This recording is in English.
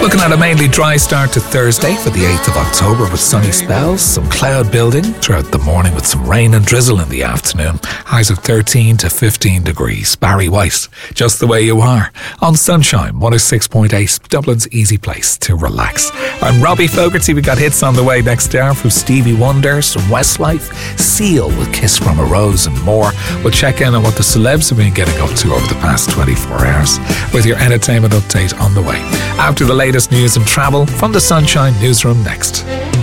Looking at a mainly dry start to Thursday for the 8th of October with sunny spells, some cloud building throughout the morning with some rain and drizzle in the afternoon. Highs of 13 to 15 degrees. Barry White, just the way you are. On Sunshine, 106.8, Dublin's easy place to relax. I'm Robbie Fogarty. We got hits on the way next hour from Stevie Wonder, some Westlife, Seal with Kiss from a Rose and more. We'll check in on what the celebs have been getting up to over the past 24 hours with your entertainment update on the way. After the latest news and travel from the Sunshine Newsroom next.